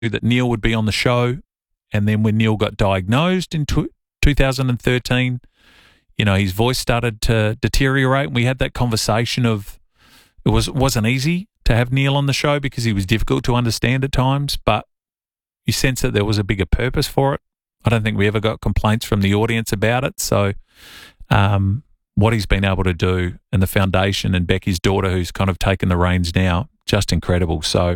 that Neil would be on the show. And then when Neil got diagnosed in 2013, his voice started to deteriorate. And we had that conversation of it wasn't easy to have Neil on the show because he was difficult to understand at times, but you sense that there was a bigger purpose for it. I don't think we ever got complaints from the audience about it. So what he's been able to do, and the foundation, and Becky's daughter who's kind of taken the reins now, just incredible. So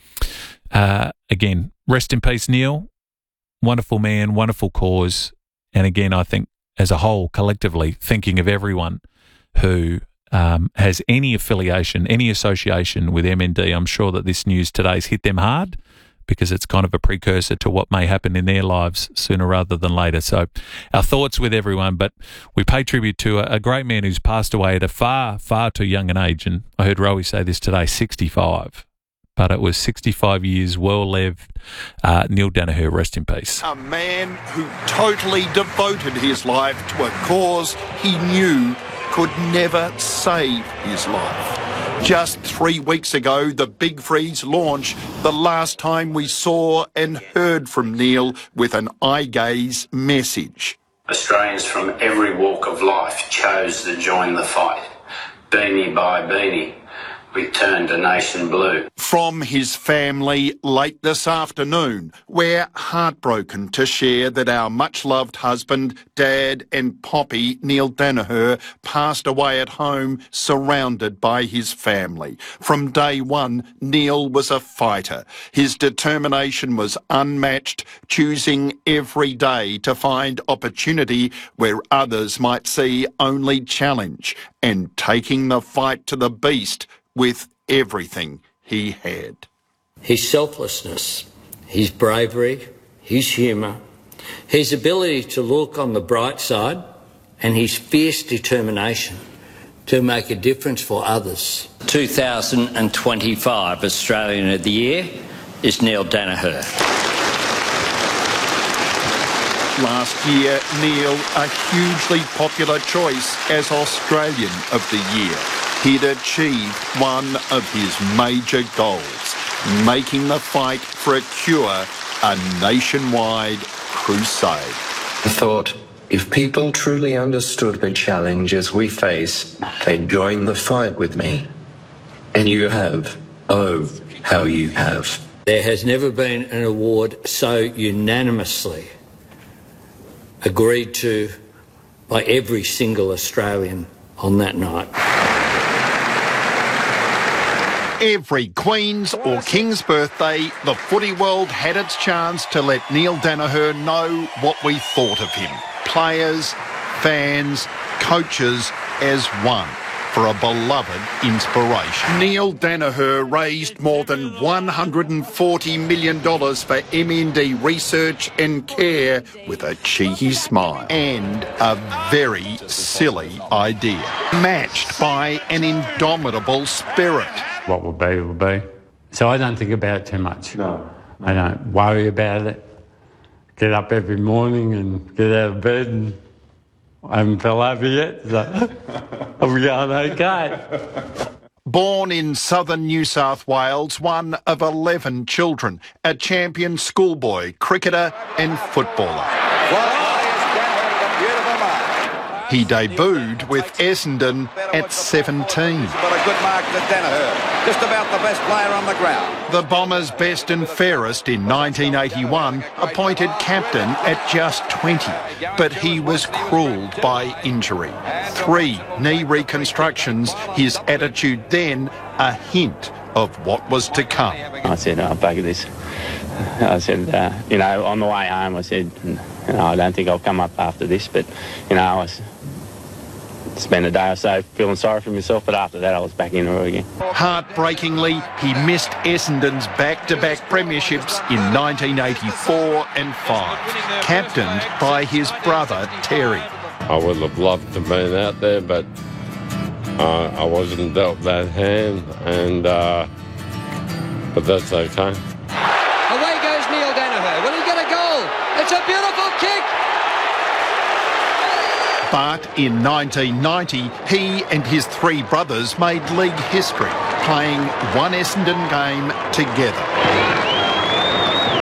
again, rest in peace, Neil. Wonderful man, wonderful cause. And again, I think as a whole, collectively, thinking of everyone who has any affiliation, any association with MND, I'm sure that this news today's hit them hard because it's kind of a precursor to what may happen in their lives sooner rather than later. So our thoughts with everyone, but we pay tribute to a great man who's passed away at a far, far too young an age. And I heard Rowie say this today, 65. But it was 65 years well-lived. Neil Daniher, rest in peace. A man who totally devoted his life to a cause he knew could never save his life. Just 3 weeks ago, the Big Freeze launched, the last time we saw and heard from Neil with an eye gaze message. Australians from every walk of life chose to join the fight. Beanie by beanie, we turned a nation blue. From his family late this afternoon, we're heartbroken to share that our much-loved husband, Dad and Poppy, Neil Daniher, passed away at home surrounded by his family. From day one, Neil was a fighter. His determination was unmatched, choosing every day to find opportunity where others might see only challenge, and taking the fight to the beast with everything he had. His selflessness, his bravery, his humour, his ability to look on the bright side, and his fierce determination to make a difference for others. 2025 Australian of the Year is Neil Daniher. Last year, Neil, a hugely popular choice as Australian of the Year. He'd achieved one of his major goals, making the fight for a cure a nationwide crusade. I thought, if people truly understood the challenges we face, they'd join the fight with me. And you have. Oh, how you have. There has never been an award so unanimously agreed to by every single Australian on that night. Every Queen's or King's birthday, the footy world had its chance to let Neil Daniher know what we thought of him. Players, fans, coaches as one for a beloved inspiration. Neil Daniher raised more than $140 million for MND research and care with a cheeky smile and a very silly idea, matched by an indomitable spirit. What will be, will be. So I don't think about it too much. No. I don't worry about it. Get up every morning and get out of bed, and I haven't fell over yet, so I'm going okay. Born in southern New South Wales, one of 11 children, a champion schoolboy, cricketer and footballer. He debuted with Essendon at 17. But a good mark to Daniher, just about the best player on the ground. The Bombers' best and fairest in 1981, appointed captain at just 20, but he was cruelled by injury. 3 knee reconstructions, his attitude then a hint of what was to come. I said, I'll bugger this. I said, on the way home, I said, I don't think I'll come up after this, but, I spent a day or so feeling sorry for myself, but after that I was back in it again. Heartbreakingly, he missed Essendon's back-to-back premierships in 1984 and 5, captained by his brother Terry. I would have loved to have been out there, but I wasn't dealt that hand, and but that's okay. Away goes Neil Daniher. Will he get a goal? It's a beautiful kick. But in 1990, he and his 3 brothers made league history, playing one Essendon game together.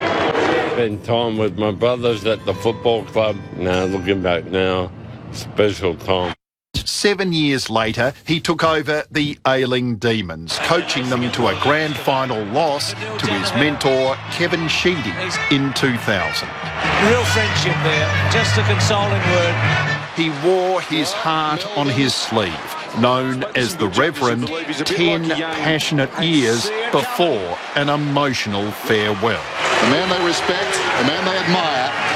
spend time with my brothers at the football club. Now, looking back now, special time. 7 years later, he took over the Ailing Demons, coaching them to a grand final loss to his mentor, Kevin Sheedy, in 2000. Real friendship there, just a consoling word. He wore his heart on his sleeve, known as the Reverend, 10 passionate years before an emotional farewell. A man they respect, a man they admire.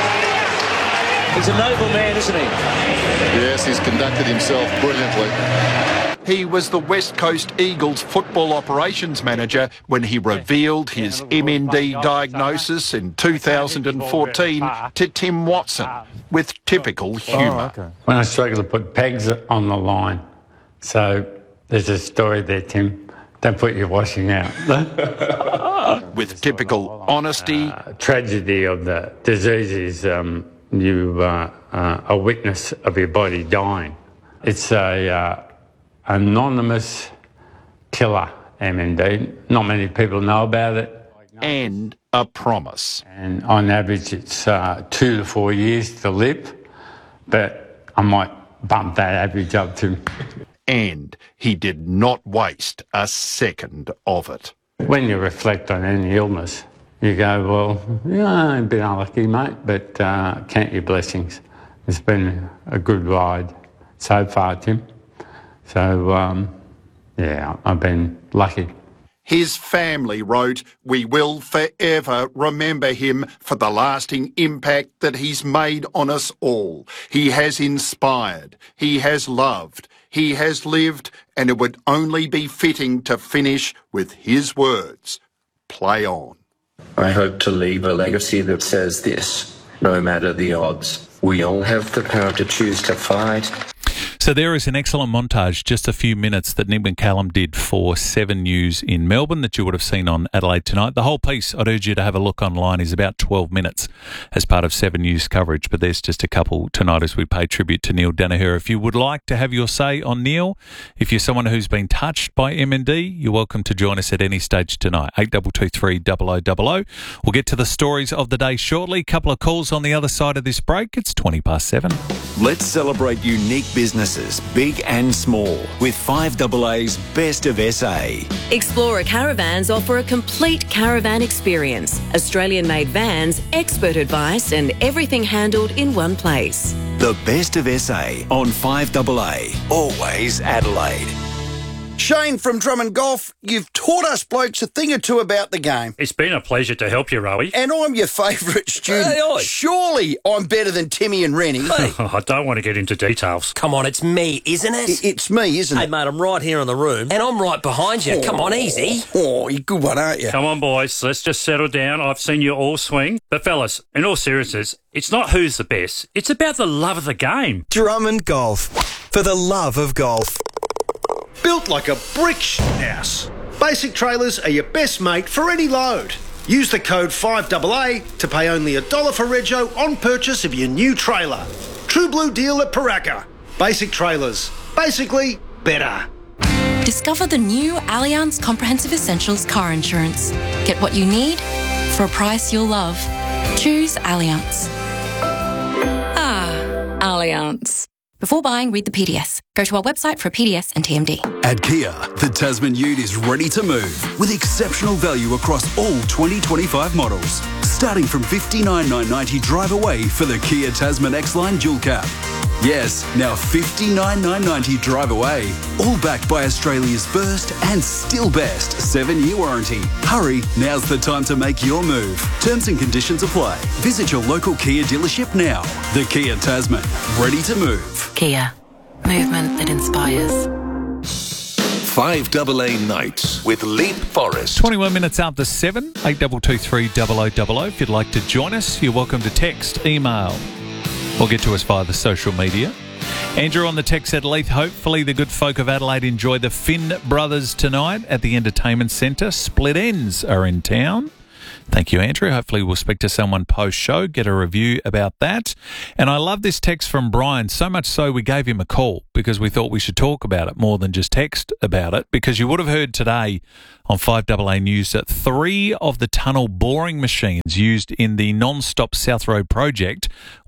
He's a noble man, isn't he? Yes, he's conducted himself brilliantly. He was the West Coast Eagles football operations manager when he revealed his MND diagnosis in 2014 to Tim Watson with typical humour. When I struggle to put pegs on the line. So there's a story there, Tim. Don't put your washing out. With typical honesty. Tragedy of the disease is you are a witness of your body dying. It's a anonymous killer, MND. Not many people know about it. And a promise. And on average, it's 2 to 4 years to live, but I might bump that average up to. And he did not waste a second of it. When you reflect on any illness, you go, well, yeah, I've been unlucky, mate, but count your blessings. It's been a good ride so far, Tim. So, yeah, I've been lucky. His family wrote, "We will forever remember him for the lasting impact that he's made on us all. He has inspired, he has loved, he has lived, and it would only be fitting to finish with his words. Play on." I hope to leave a legacy that says this: no matter the odds, we all have the power to choose to fight. So there is an excellent montage, just a few minutes, that Nick McCallum did for 7 News in Melbourne that you would have seen on Adelaide Tonight. The whole piece, I'd urge you to have a look online, is about 12 minutes as part of 7 News coverage, but there's just a couple tonight as we pay tribute to Neil Daniher. If you would like to have your say on Neil, if you're someone who's been touched by MND, you're welcome to join us at any stage tonight, 8223 0000. We'll get to the stories of the day shortly. Couple of calls on the other side of this break. It's 7:20. Let's celebrate unique businesses, big and small, with 5AA's Best of SA. Explorer Caravans offer a complete caravan experience. Australian-made vans, expert advice and everything handled in one place. The Best of SA on 5AA, always Adelaide. Shane from Drummond Golf, you've taught us blokes a thing or two about the game. It's been a pleasure to help you, Rowie. And I'm your favourite student. Hey, oi. Surely I'm better than Timmy and Rennie. Hey. I don't want to get into details. Come on, it's me, isn't it? It's me, isn't it? Hey, mate, I'm right here in the room, and I'm right behind you. Come on, easy. Oh, you're a good one, aren't you? Come on, boys, let's just settle down. I've seen you all swing. But, fellas, in all seriousness, it's not who's the best. It's about the love of the game. Drummond Golf. For the love of golf. Built like a brick house. Basic Trailers are your best mate for any load. Use the code 5AA to pay only $1 for rego on purchase of your new trailer. True blue deal at Paraka. Basic Trailers. Basically, better. Discover the new Allianz Comprehensive Essentials car insurance. Get what you need for a price you'll love. Choose Allianz. Allianz. Before buying, read the PDS. Go to our website for a PDS and TMD. At Kia, the Tasman Ute is ready to move with exceptional value across all 2025 models. Starting from $59,990 drive away for the Kia Tasman X-Line Dual Cab. Yes, now $59,990 drive away. All backed by Australia's first and still best 7-year warranty. Hurry, now's the time to make your move. Terms and conditions apply. Visit your local Kia dealership now. The Kia Tasman, ready to move. Kia, movement that inspires. 5AA Nights with Leap Forest. 21 minutes after 7, 8223 0000. If you'd like to join us, you're welcome to text, email, or get to us via the social media. Andrew on the text at Leith. Hopefully the good folk of Adelaide enjoy the Finn Brothers tonight at the Entertainment Centre. Split Ends are in town. Thank you, Andrew. Hopefully we'll speak to someone post-show, get a review about that. And I love this text from Brian, so much so we gave him a call because we thought we should talk about it more than just text about it, because you would have heard today on 5AA News that 3 of the tunnel boring machines used in the non-stop South Road project,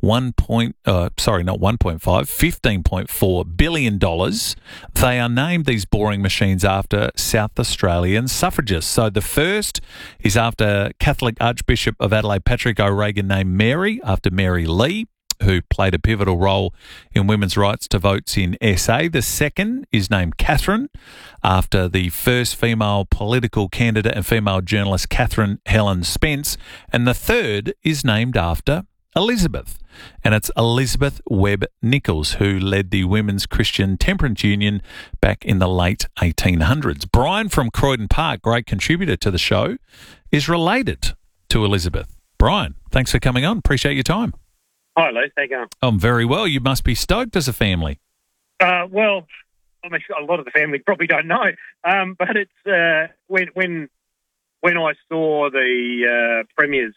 $15.4 billion, they are named, these boring machines, after South Australian suffragists. So the first is after Catholic Archbishop of Adelaide, Patrick O'Regan, named Mary, after Mary Lee, who played a pivotal role in women's rights to votes in SA. The second is named Catherine, after the first female political candidate and female journalist Catherine Helen Spence. And the third is named after Elizabeth, and it's Elizabeth Webb Nichols, who led the Women's Christian Temperance Union back in the late 1800s. Brian from Croydon Park, great contributor to the show, is related to Elizabeth. Brian, thanks for coming on. Appreciate your time. Hi, Lou. How you going? I'm very well. You must be stoked as a family. Well, I mean, a lot of the family probably don't know, but it's when I saw the Premier's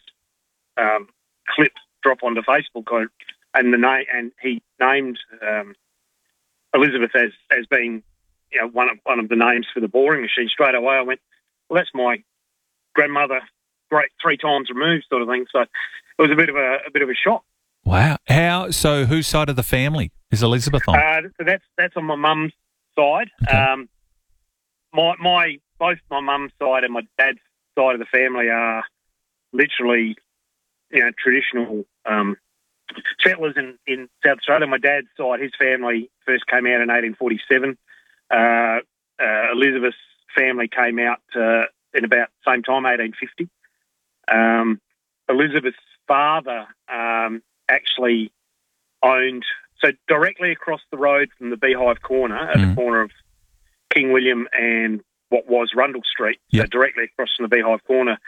clip drop onto Facebook, and he named Elizabeth as being, you know, one of the names for the boring machine. Straight away, I went, well, that's my grandmother, great 3 times removed, sort of thing. So it was a bit of a shock. Wow. How? So whose side of the family is Elizabeth on? So that's on my mum's side. Okay. Both my mum's side and my dad's side of the family are literally, you know, traditional settlers in South Australia. My dad's side, his family first came out in 1847. Elizabeth's family came out in about the same time, 1850. Elizabeth's father actually owned, so directly across the road from the Beehive Corner, at the corner of King William and what was Rundle Street, so directly across from the Beehive Corner,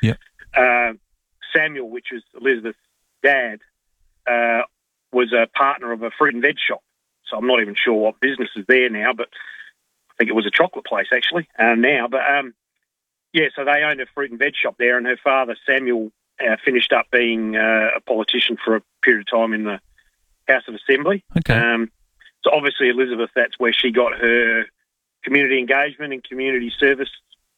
Samuel, which was Elizabeth's dad, was a partner of a fruit and veg shop. So I'm not even sure what business is there now, but I think it was a chocolate place actually now. But so they owned a fruit and veg shop there, and her father, Samuel, finished up being a politician for a period of time in the House of Assembly. Okay. So obviously Elizabeth, that's where she got her community engagement and community service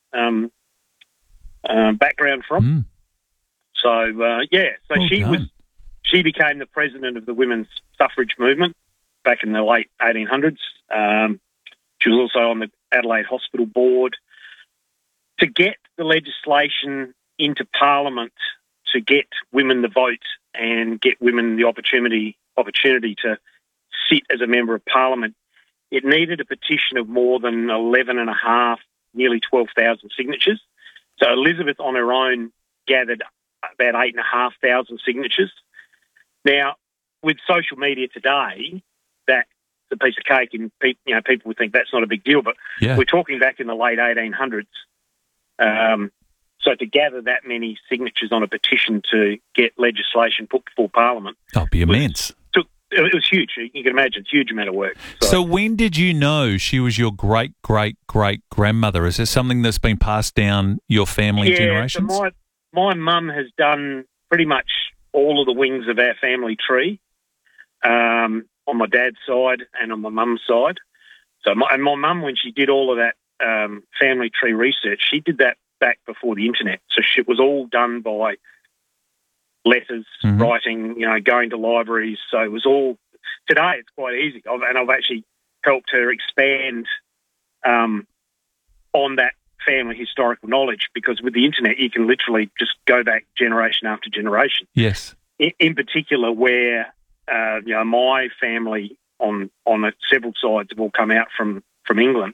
background from. So she became the president of the women's suffrage movement back in the late 1800s. She was also on the Adelaide Hospital Board. To get the legislation into Parliament to get women the vote and get women the opportunity to sit as a member of Parliament, it needed a petition of more than 11.5, nearly 12,000 signatures. So Elizabeth on her own gathered about 8,500 signatures. Now, with social media today, that's a piece of cake, and people would think that's not a big deal, but we're talking back in the late 1800s. So to gather that many signatures on a petition to get legislation put before Parliament... That'd be immense. It was huge. You can imagine, it's a huge amount of work. So when did you know she was your great-great-great-grandmother? Is this something that's been passed down your family generations? So my mum has done pretty much all of the wings of our family tree on my dad's side and on my mum's side. So my mum, when she did all of that family tree research, she did that back before the internet. So it was all done by letters, writing, going to libraries. So it was all... Today it's quite easy. I've actually helped her expand on that family historical knowledge, because with the internet you can literally just go back generation after generation. Yes. In particular, where my family on several sides have all come out from England.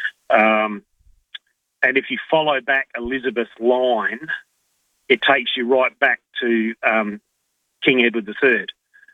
And if you follow back Elizabeth's line, it takes you right back to King Edward III.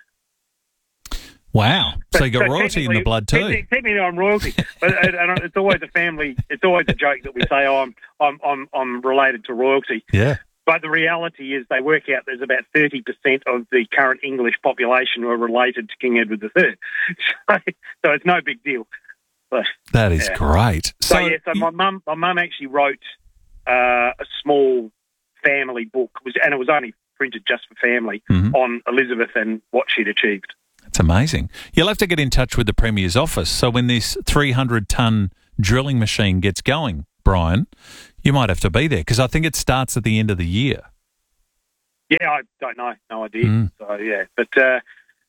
Wow! So you got royalty in the blood too. Technically, I'm royalty, but it's always a family. It's always a joke that we say, I'm related to royalty. Yeah. But the reality is, they work out there's about 30% of the current English population who are related to King Edward III. So it's no big deal. But, that is great. So my mum actually wrote a small family book, and it was only printed just for family, on Elizabeth and what she'd achieved. That's amazing. You'll have to get in touch with the Premier's office. So when this 300-tonne drilling machine gets going, Brian, you might have to be there, because I think it starts at the end of the year. Yeah, I don't know, no idea. So yeah, but so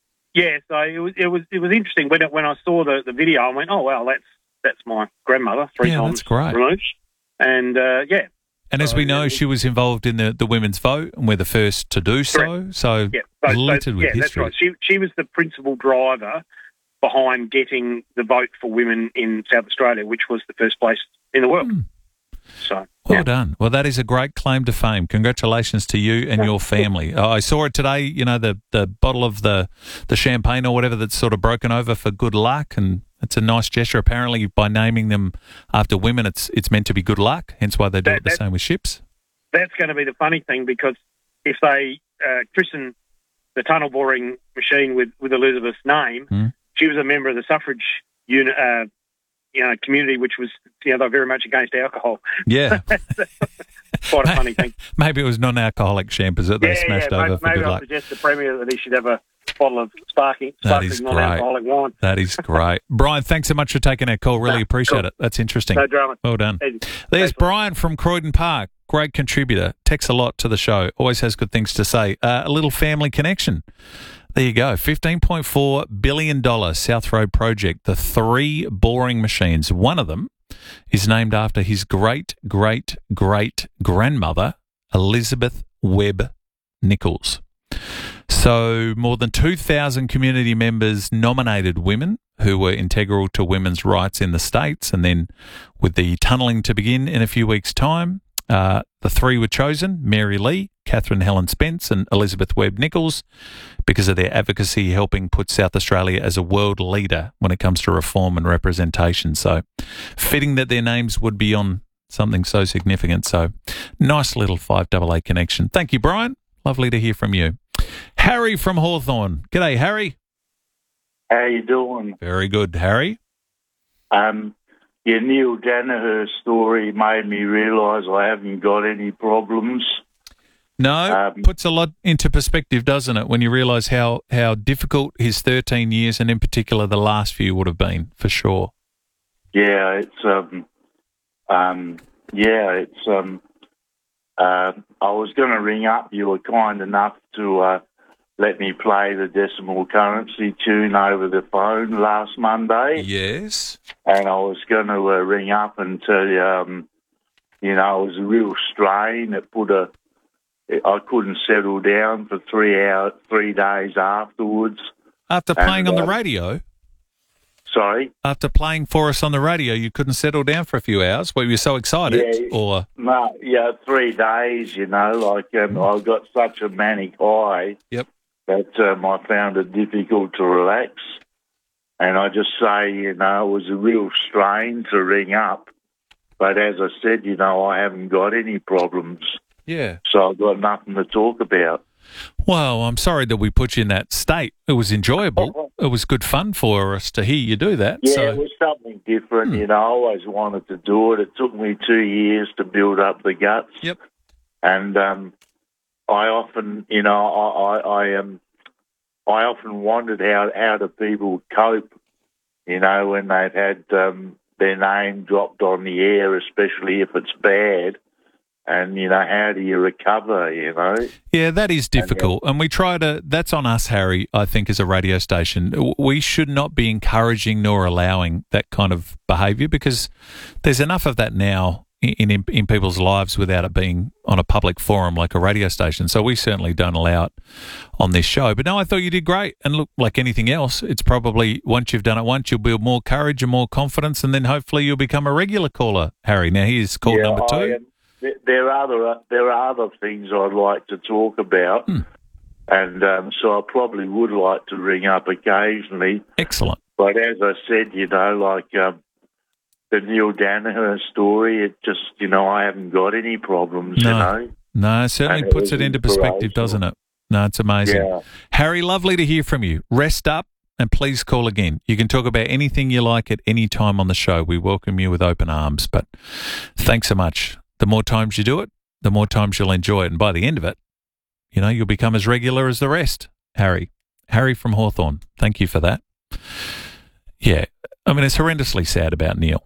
it was interesting when I saw the video. I went, oh well, that's my grandmother, three times that's great. removed, and And as we know, she was involved in the women's vote, and we're the first to do so. Correct. So littered with history. That's right. She was the principal driver behind getting the vote for women in South Australia, which was the first place in the world. So well done. Well, that is a great claim to fame. Congratulations to you and your family. I saw it today. You know, the bottle of the champagne or whatever that's sort of broken over for good luck, and it's a nice gesture. Apparently, by naming them after women, it's meant to be good luck. Hence why they do it the same with ships. That's going to be the funny thing, because if they christen the tunnel boring machine with Elizabeth's name, she was a member of the suffrage unit. Community, which was, they're very much against alcohol. Yeah. Quite a funny thing. Maybe it was non-alcoholic champers that they smashed over for good luck. Maybe I'll suggest the Premier that he should have a bottle of sparkling non-alcoholic wine. That is great. Brian, thanks so much for taking our call. Really appreciate it. That's interesting. No drama. Well done. There's Brian from Croydon Park. Great contributor. Texts a lot to the show. Always has good things to say. A little family connection. There you go. $15.4 billion South Road project. The 3 boring machines. One of them is named after his great-great-great-grandmother, Elizabeth Webb Nichols. So more than 2,000 community members nominated women who were integral to women's rights in the States. And then with the tunnelling to begin in a few weeks' time, the 3 were chosen: Mary Lee, Catherine Helen Spence and Elizabeth Webb Nichols, because of their advocacy helping put South Australia as a world leader when it comes to reform and representation. So fitting that their names would be on something so significant. So nice little 5AA connection. Thank you, Brian. Lovely to hear from you. Harry from Hawthorn. G'day, Harry. How you doing? Very good, Harry. Your Neil Danaher story made me realise I haven't got any problems. No, puts a lot into perspective, doesn't it, when you realise how difficult his 13 years, and in particular the last few, would have been, for sure. Yeah, it's I was going to ring up. You were kind enough to let me play the Decimal Currency tune over the phone last Monday. Yes. And I was going to ring up and tell you, it was a real strain. I couldn't settle down for 3 days afterwards. After playing on the radio? Sorry? After playing for us on the radio, you couldn't settle down for a few hours? Were you so excited? Yeah, no, 3 days, I got such a manic high that I found it difficult to relax. And I just say, it was a real strain to ring up. But as I said, I haven't got any problems. Yeah. So I've got nothing to talk about. Well, I'm sorry that we put you in that state. It was enjoyable. It was good fun for us to hear you do that. Yeah, it was something different. I always wanted to do it. It took me 2 years to build up the guts. Yep. And I often, I often wondered how do people cope, when they've had their name dropped on the air, especially if it's bad. And, how do you recover, Yeah, that is difficult. And we try to, that's on us, Harry, I think, as a radio station. We should not be encouraging nor allowing that kind of behaviour, because there's enough of that now in people's lives without it being on a public forum like a radio station. So we certainly don't allow it on this show. But no, I thought you did great. And look, like anything else, it's probably once you've done it once, you'll build more courage and more confidence, and then hopefully you'll become a regular caller, Harry. Now, here's call number 2. There are other things I'd like to talk about, and so I probably would like to ring up occasionally. Excellent. But as I said, the Neil Danaher story, it just, I haven't got any problems, No, it certainly puts it into perspective, doesn't it? No, it's amazing. Yeah. Harry, lovely to hear from you. Rest up and please call again. You can talk about anything you like at any time on the show. We welcome you with open arms, but thanks so much. The more times you do it, the more times you'll enjoy it. And by the end of it, you know, you'll become as regular as the rest. Harry from Hawthorn, thank you for that. Yeah, I mean, it's horrendously sad about Neil.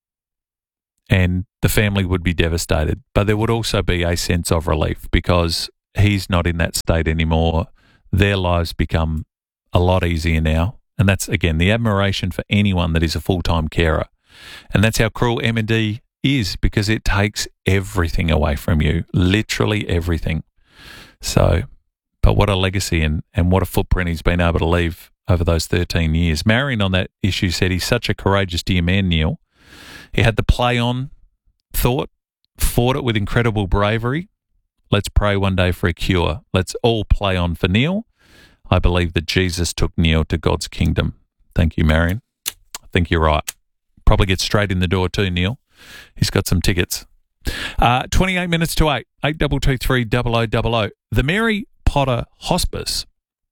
And the family would be devastated. But there would also be a sense of relief because he's not in that state anymore. Their lives become a lot easier now. And that's, again, the admiration for anyone that is a full-time carer. And that's how cruel MND is, because it takes everything away from you, literally everything. So, but what a legacy and what a footprint he's been able to leave over those 13 years. Marion on that issue said he's such a courageous dear man, Neil. He had the play on thought, fought it with incredible bravery. Let's pray one day for a cure. Let's all play on for Neil. I believe that Jesus took Neil to God's kingdom. Thank you, Marion. I think you're right. Probably get straight in the door too, Neil. He's got some tickets. 28 minutes to 8, 8223 0000. The Mary Potter Hospice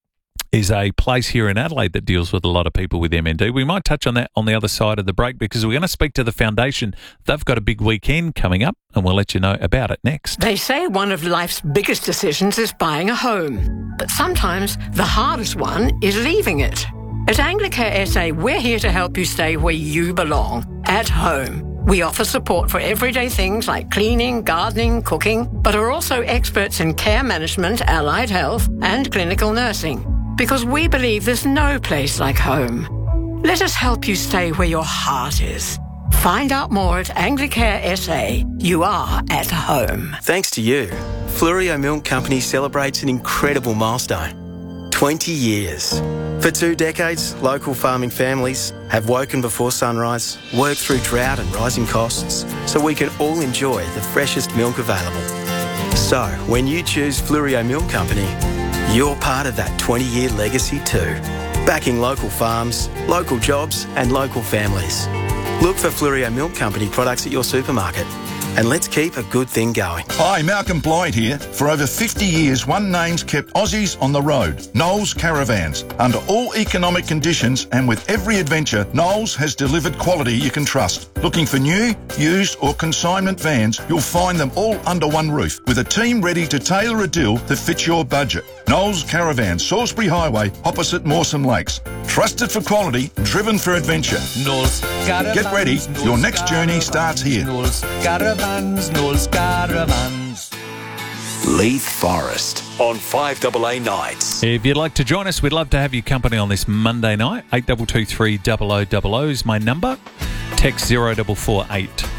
is a place here in Adelaide that deals with a lot of people with MND. We might touch on that on the other side of the break because we're going to speak to the foundation. They've got a big weekend coming up and we'll let you know about it next. They say one of life's biggest decisions is buying a home, but sometimes the hardest one is leaving it. At Anglicare SA, we're here to help you stay where you belong, at home. We offer support for everyday things like cleaning, gardening, cooking, but are also experts in care management, allied health, and clinical nursing. Because we believe there's no place like home. Let us help you stay where your heart is. Find out more at Anglicare SA. You are at home. Thanks to you, Fluorio Milk Company celebrates an incredible milestone. 20 years. For 2 decades, local farming families have woken before sunrise, worked through drought and rising costs, so we can all enjoy the freshest milk available. So, when you choose Fluorio Milk Company, you're part of that 20-year legacy too. Backing local farms, local jobs and local families. Look for Fluorio Milk Company products at your supermarket. And let's keep a good thing going. Hi, Malcolm Blyde here. For over 50 years, one name's kept Aussies on the road. Knowles Caravans. Under all economic conditions and with every adventure, Knowles has delivered quality you can trust. Looking for new, used or consignment vans, you'll find them all under one roof with a team ready to tailor a deal that fits your budget. Knowles Caravans, Salisbury Highway, opposite Mawson Lakes. Trusted for quality, driven for adventure. Knowles Caravans. Get ready, your next journey starts here. Knowles Caravans, Knowles Caravans. Leith Forest on 5AA nights. If you'd like to join us, we'd love to have your company on this Monday night. 8223 0000 is my number. Text 0448 08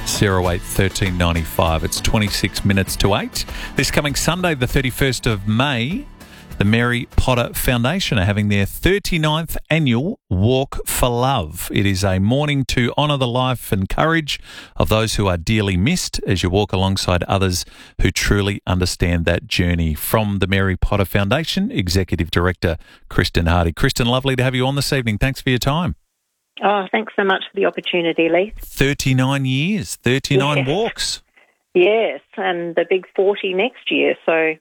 1395. It's 26 minutes to 8. This coming Sunday, the 31st of May, the Mary Potter Foundation are having their 39th annual Walk for Love. It is a morning to honour the life and courage of those who are dearly missed as you walk alongside others who truly understand that journey. From the Mary Potter Foundation, Executive Director Kristen Hardy. Kristen, lovely to have you on this evening. Thanks for your time. Oh, thanks so much for the opportunity, Lee. 39 years, 39 walks. Yes, and the big 40 next year. So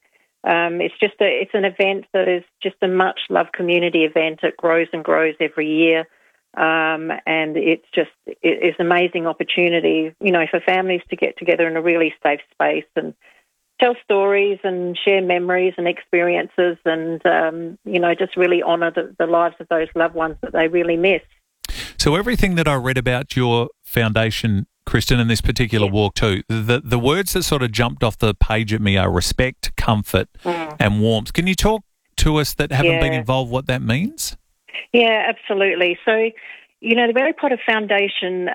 it's an event that is just a much loved community event. It grows and grows every year, and it's an amazing opportunity, you know, for families to get together in a really safe space and tell stories and share memories and experiences, and you know, just really honour the lives of those loved ones that they really miss. So everything that I read about your foundation, Kristen, in this particular walk too, the words that sort of jumped off the page at me are respect, comfort and warmth. Can you talk to us that haven't been involved what that means? Yeah, absolutely. So, you know, the Mary Potter Foundation,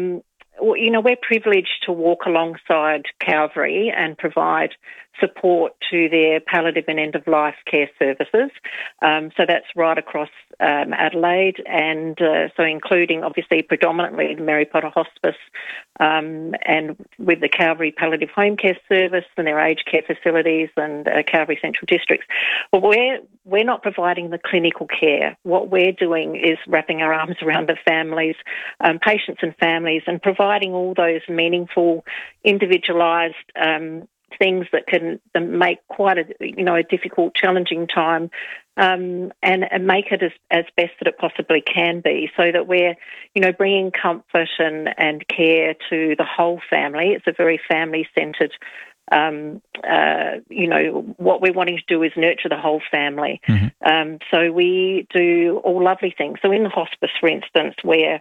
you know, we're privileged to walk alongside Calvary and provide support to their palliative and end-of-life care services. So that's right across Adelaide, and so including obviously predominantly the Mary Potter Hospice and with the Calvary Palliative Home Care Service and their aged care facilities and Calvary Central Districts. But we're not providing the clinical care. What we're doing is wrapping our arms around the families, patients and families, and providing all those meaningful, individualised things that can make quite a difficult, challenging time, and make it as best that it possibly can be, so that we're, you know, bringing comfort and care to the whole family. It's a very family-centred what we're wanting to do is nurture the whole family. So we do all lovely things. So in the hospice, for instance, where,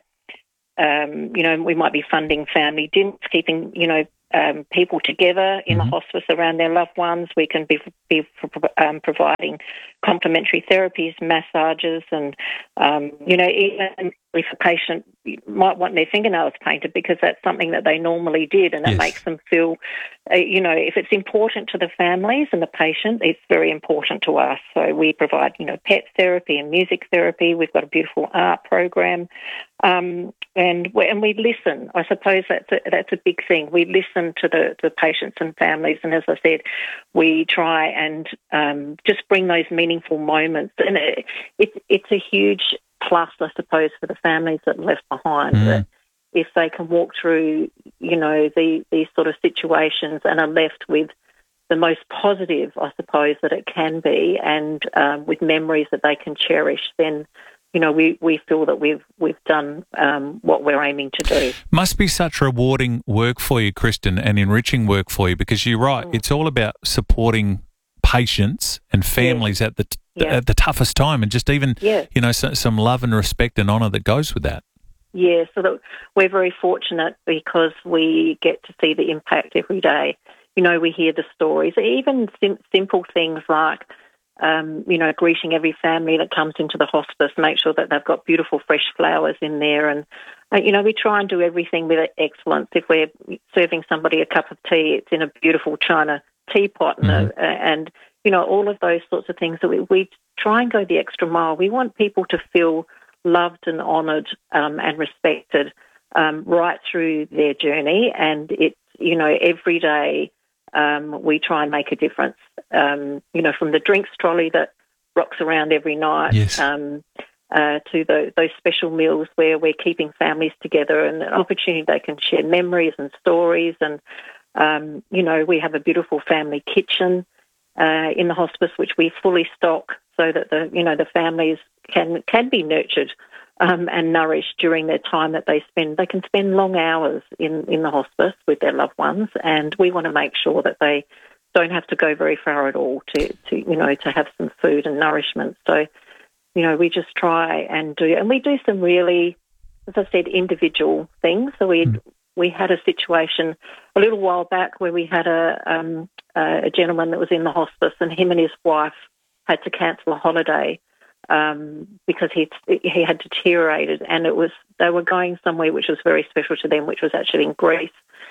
we might be funding family dinners, keeping, people together in the hospice around their loved ones. We can be providing complementary therapies, massages, and, even if a patient might want their fingernails painted because that's something that they normally did, and it makes them feel, if it's important to the families and the patient, it's very important to us. So we provide, pet therapy and music therapy. We've got a beautiful art program, and we listen. I suppose that's a big thing. We listen to the patients and families, and as I said, we try and just bring those meaningful moments. And it's a huge plus, I suppose, for the families that are left behind. That if they can walk through, these sort of situations and are left with the most positive, I suppose, that it can be, and with memories that they can cherish, then we feel that we've done what we're aiming to do. Must be such rewarding work for you, Kristen, and enriching work for you, because you're right. It's all about supporting patients and families at the toughest time, and just even some love and respect and honour that goes with that. Yeah, so that we're very fortunate because we get to see the impact every day. We hear the stories, even simple things like, greeting every family that comes into the hospice, make sure that they've got beautiful fresh flowers in there. And, we try and do everything with excellence. If we're serving somebody a cup of tea, it's in a beautiful china teapot and all of those sorts of things that we try and go the extra mile. We want people to feel loved and honoured and respected right through their journey. And it's, every day we try and make a difference, from the drinks trolley that rocks around every night to those special meals where we're keeping families together and an opportunity they can share memories and stories. And, we have a beautiful family kitchen in the hospice, which we fully stock so that the families can be nurtured and nourished during their time that they spend. They can spend long hours in the hospice with their loved ones, and we want to make sure that they don't have to go very far at all to have some food and nourishment. So, we just try and we do some really, as I said, individual things. So we had a situation a little while back where we had a gentleman that was in the hospice, and him and his wife had to cancel a holiday because he had deteriorated, and they were going somewhere which was very special to them, which was actually in Greece.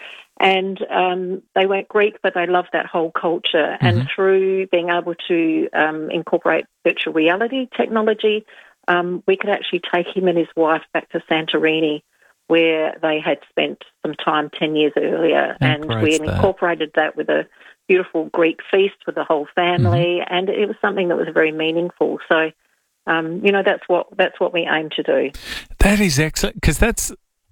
And they weren't Greek, but they loved that whole culture. And through being able to incorporate virtual reality technology, we could actually take him and his wife back to Santorini, where they had spent some time 10 years earlier. And we had incorporated that with a beautiful Greek feast with the whole family, and it was something that was very meaningful. So, that's what we aim to do. That is excellent, because that's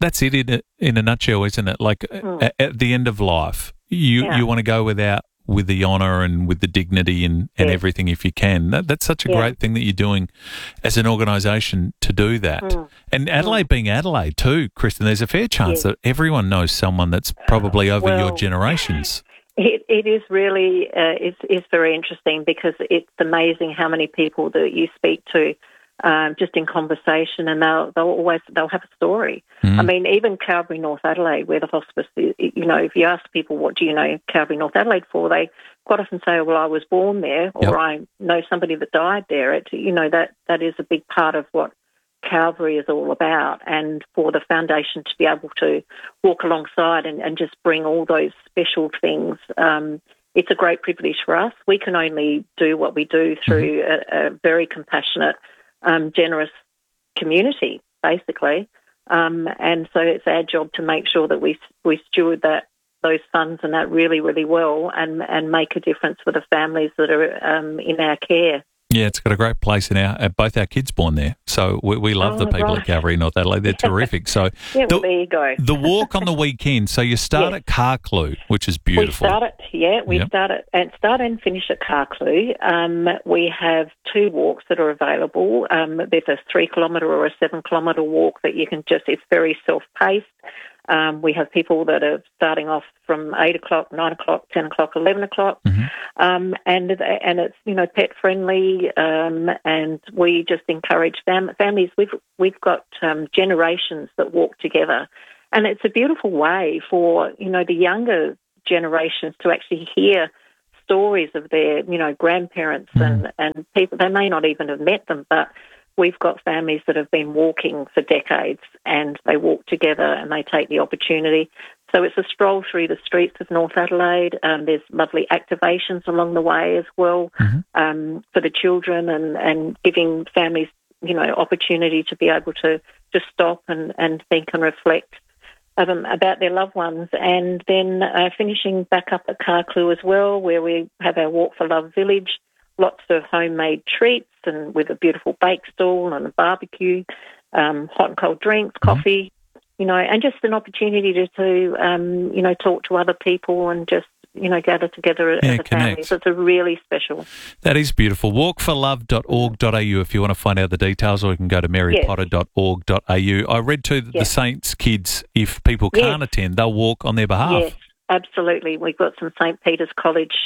it in a nutshell, isn't it? Like at the end of life, you want to go with the honour and with the dignity and everything if you can. That's such a great thing that you're doing as an organisation to do that. And Adelaide being Adelaide too, Kristen, there's a fair chance that everyone knows someone that's probably over your generations. It is really it's very interesting, because it's amazing how many people that you speak to just in conversation, and they'll have a story. I mean, even Calvary North Adelaide, where the hospice is, if you ask people, what do you know Calvary North Adelaide for, they quite often say, well, I was born there, or I know somebody that died there. That is a big part of what Calvary is all about, and for the foundation to be able to walk alongside and just bring all those special things, it's a great privilege for us. We can only do what we do through a very compassionate, generous community, basically, and so it's our job to make sure that we steward those funds and that really, really well, and make a difference for the families that are in our care. Yeah, it's got a great place in both our kids born there. So we love the people at Calvary North Adelaide. They're terrific. So there you go. The walk on the weekend. So you start at Carclew, which is beautiful. We start and finish at Carclew. We have 2 walks that are available. There's a 3 kilometre or a 7 kilometre walk that you can it's very self-paced. We have people that are starting off from 8 o'clock, 9 o'clock, 10 o'clock, 11 o'clock, and it's pet friendly, and we just encourage families. We've got generations that walk together, and it's a beautiful way for the younger generations to actually hear stories of their grandparents and people. They may not even have met them, but we've got families that have been walking for decades, and they walk together and they take the opportunity. So it's a stroll through the streets of North Adelaide. There's lovely activations along the way as well for the children, and giving families, opportunity to be able to just stop and think and reflect about their loved ones. And then finishing back up at Carclew as well, where we have our Walk for Love village. Lots of homemade treats, and with a beautiful bake stall and a barbecue, hot and cold drinks, coffee, and just an opportunity to talk to other people and just, gather together as a family. So it's a really special. That is beautiful. Walkforlove.org.au if you want to find out the details, or you can go to marypotter.org.au. I read too that the Saints kids, if people can't attend, they'll walk on their behalf. Yes, absolutely. We've got some St. Peter's College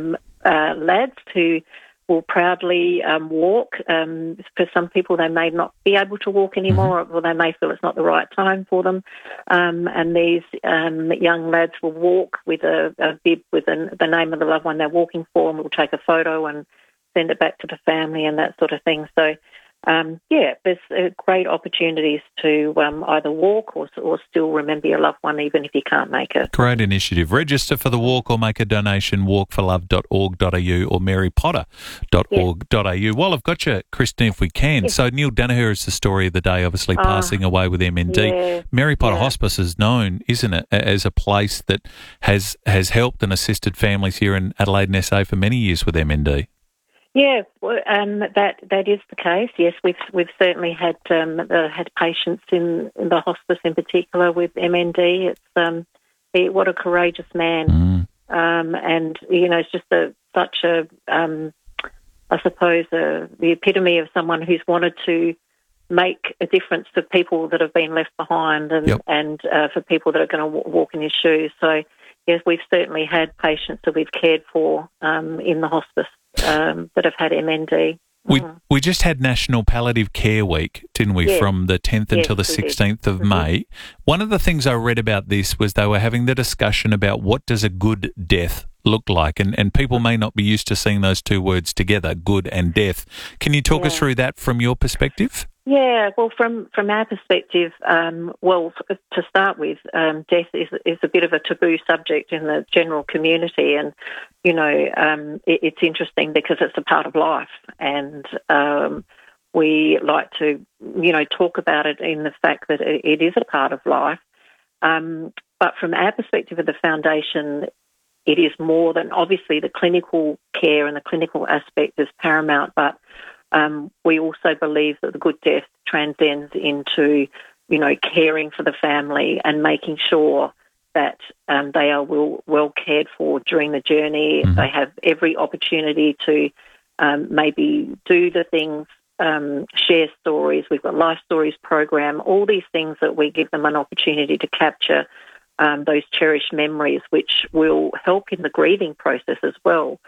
lads who will proudly walk. For some people, they may not be able to walk anymore, or they may feel it's not the right time for them. And these young lads will walk with a bib with the name of the loved one they're walking for, and we'll take a photo and send it back to the family and that sort of thing. So, there's great opportunities to either walk or still remember your loved one, even if you can't make it. Great initiative. Register for the walk or make a donation, walkforlove.org.au or marypotter.org.au. While I've got you, Christine, if we can. So Neil Danaher is the story of the day, obviously passing away with MND. Yeah, Mary Potter Hospice is known, isn't it, as a place that has helped and assisted families here in Adelaide and SA for many years with MND. Yeah, that is the case. Yes, we've certainly had patients in the hospice in particular with MND. It's what a courageous man, and it's just such a I suppose the epitome of someone who's wanted to make a difference for people that have been left behind, and for people that are going to walk in his shoes. So yes, we've certainly had patients that we've cared for in the hospice that have had MND. We just had National Palliative Care Week, didn't we, from the 10th until the 16th of May. One of the things I read about this was they were having the discussion about what does a good death look like, and people may not be used to seeing those two words together, good and death. Can you talk us through that from your perspective? Yeah, well, from our perspective, to start with, death is a bit of a taboo subject in the general community, and it's interesting because it's a part of life, and we like to talk about it in the fact that it is a part of life. But from our perspective of the foundation, it is more than obviously the clinical care, and the clinical aspect is paramount, but we also believe that the good death transcends into, caring for the family and making sure that they are well cared for during the journey. They have every opportunity to maybe do the things, share stories. We've got Life Stories program, all these things that we give them an opportunity to capture those cherished memories, which will help in the grieving process as well.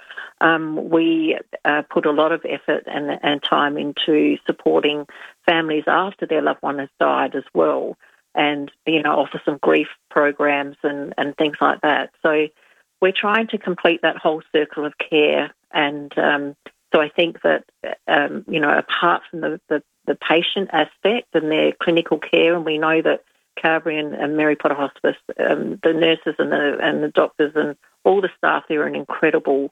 We put a lot of effort and time into supporting families after their loved one has died as well, and offer some grief programs and things like that. So we're trying to complete that whole circle of care, and so I think that apart from the patient aspect and their clinical care, and we know that Carberry and Mary Potter Hospice, the nurses and the doctors and all the staff there are an incredible,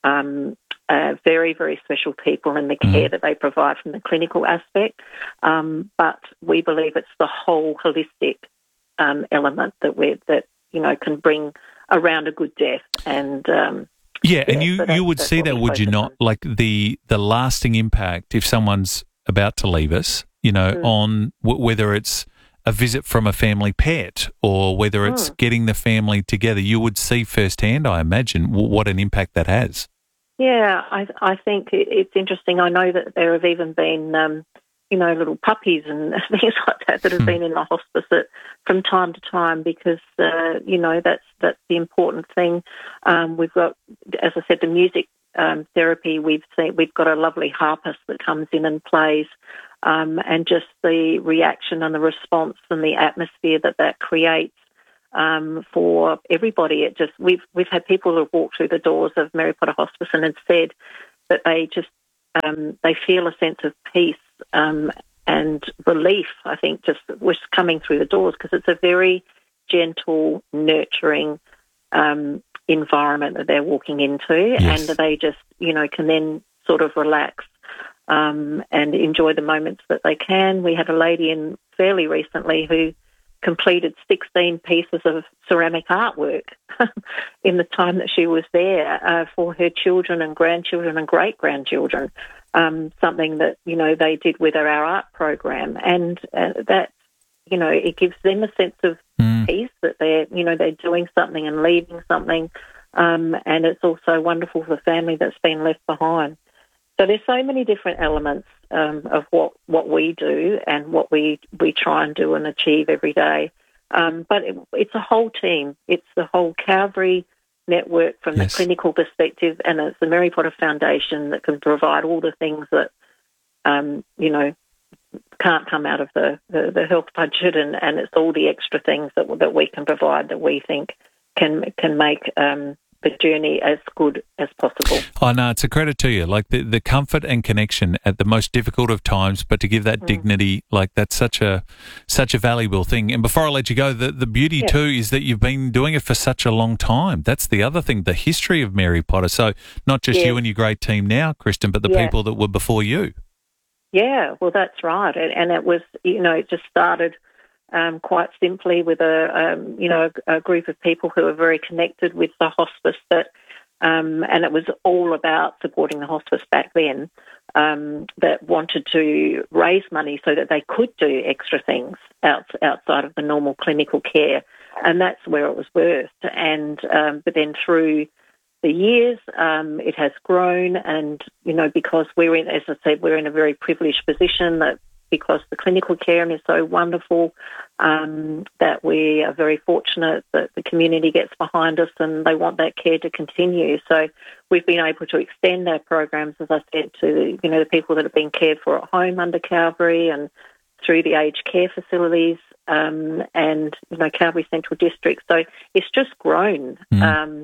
very, very special people in the care that they provide from the clinical aspect. But we believe it's the whole holistic element that can bring around a good death. And and you would see that, would you not? Like the lasting impact if someone's about to leave us, on whether it's a visit from a family pet or whether it's getting the family together, you would see firsthand, I imagine, what an impact that has. Yeah, I think it's interesting. I know that there have even been little puppies and things like that have been in the hospice from time to time because, that's the important thing. We've got, as I said, the music therapy. We've got a lovely harpist that comes in and plays, and just the reaction and the response and the atmosphere that creates for everybody. We've had people who have walked through the doors of Mary Potter Hospice and have said that they just they feel a sense of peace and relief, I think, just coming through the doors, because it's a very gentle, nurturing environment that they're walking into, and they just, can then sort of relax and enjoy the moments that they can. We had a lady in fairly recently who completed 16 pieces of ceramic artwork in the time that she was there for her children and grandchildren and great-grandchildren, something that, they did with our art program. And that, it gives them a sense of peace that they're doing something and leaving something, and it's also wonderful for the family that's been left behind. So there's so many different elements of what we do and what we try and do and achieve every day. But it's a whole team. It's the whole Calvary network from the clinical perspective, and it's the Mary Potter Foundation that can provide all the things that, can't come out of the health budget, and it's all the extra things that we can provide that we think can make the journey as good as possible. Oh, no, it's a credit to you. Like the comfort and connection at the most difficult of times, but to give that dignity, like that's such a valuable thing. And before I let you go, the beauty too is that you've been doing it for such a long time. That's the other thing, the history of Mary Potter. So not just you and your great team now, Kristen, but the people that were before you. Yeah, well, that's right. And it was, it just started quite simply with a group of people who are very connected with the hospice, and it was all about supporting the hospice back then, that wanted to raise money so that they could do extra things outside of the normal clinical care, and that's where it was birthed. And but then through the years, it has grown, and because as I said, we're in a very privileged position that, because the clinical care is so wonderful, that we are very fortunate that the community gets behind us and they want that care to continue. So we've been able to extend our programs, as I said, to the people that have been cared for at home under Calvary and through the aged care facilities and Calvary Central District. So it's just grown, and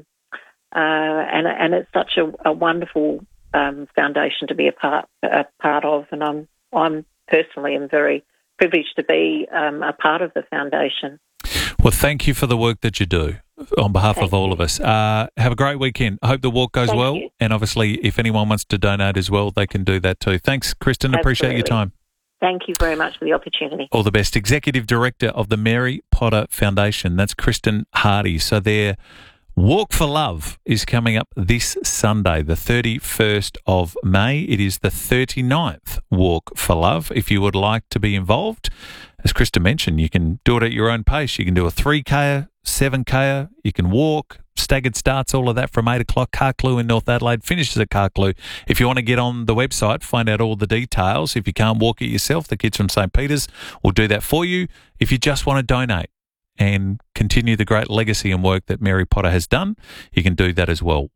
it's such a wonderful foundation to be a part of, and I'm personally am very privileged to be a part of the foundation. Well, thank you for the work that you do on behalf of all of us. Have a great weekend. I hope the walk goes well. And obviously, if anyone wants to donate as well, they can do that too. Thanks, Kristen. Absolutely. Appreciate your time. Thank you very much for the opportunity. All the best. Executive Director of the Mary Potter Foundation. That's Kristen Hardy. So their Walk for Love is coming up this Sunday, the 31st of May. It is the 39th Walk for Love. If you would like to be involved, as Krista mentioned, you can do it at your own pace. You can do a 3K, 7K, you can walk, staggered starts, all of that from 8 o'clock. Carclew in North Adelaide finishes at Carclew. If you want to get on the website, find out all the details. If you can't walk it yourself, the kids from St. Peter's will do that for you. If you just want to donate and continue the great legacy and work that Mary Potter has done, you can do that as well.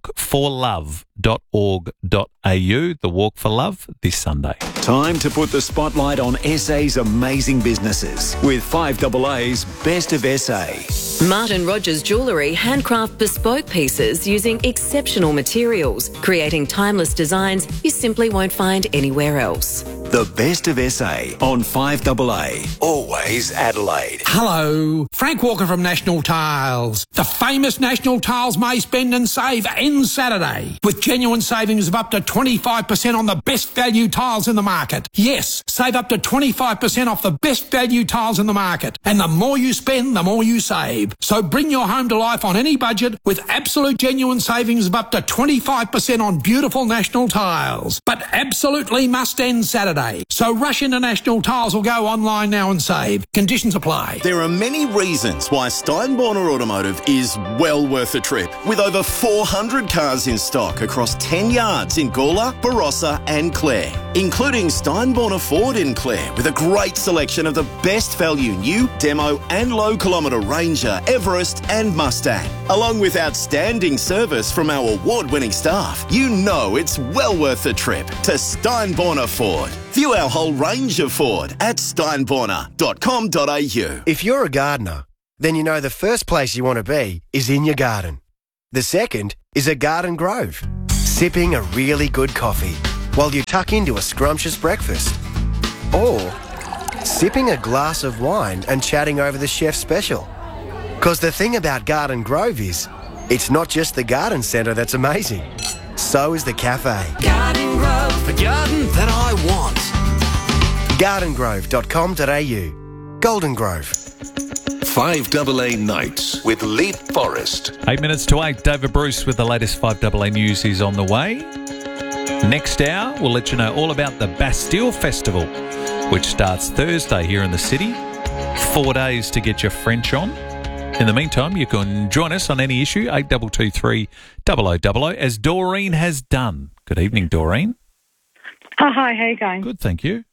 walkforlove.org.au, the Walk for Love, this Sunday. Time to put the spotlight on SA's amazing businesses with 5AA's Best of SA. Martin Rogers Jewellery handcraft bespoke pieces using exceptional materials, creating timeless designs you simply won't find anywhere else. The Best of SA on 5AA, always Adelaide. Hello, Frank Walker from National Tiles. The famous National Tiles May Spend and Save ends Saturday with genuine savings of up to 25% on the best value tiles in the market. Yes, save up to 25% off the best value tiles in the market. And the more you spend, the more you save. So bring your home to life on any budget with absolute genuine savings of up to 25% on beautiful National Tiles. But absolutely must end Saturday. So rush into National Tiles or go online now and save. Conditions apply. There are many reasons why Steinborner Automotive is well worth a trip. With over 400 cars in stock across 10 yards in Gawler, Barossa and Clare. including Steinborner Ford in Clare with a great selection of the best value new, demo and low kilometre Ranger, Everest and Mustang. Along with outstanding service from our award-winning staff, you know it's well worth the trip to Steinborner Ford. View our whole range of Ford at steinborner.com.au. If you're a gardener, then you know the first place you want to be is in your garden. The second is a garden grove, sipping a really good coffee while you tuck into a scrumptious breakfast. Or sipping a glass of wine and chatting over the chef's special. Because the thing about Garden Grove is, it's not just the garden centre that's amazing. So is the cafe. Garden Grove, the garden that I want. gardengrove.com.au. Golden Grove. 5AA Nights with Leap Forest. 8 minutes to 8. David Bruce with the latest 5AA news is on the way. Next hour, we'll let you know all about the Bastille Festival, which starts Thursday here in the city. 4 days to get your French on. In the meantime, you can join us on any issue, 8223 0000, as Doreen has done. Good evening, Doreen. Oh, hi, how you going? Good, thank you.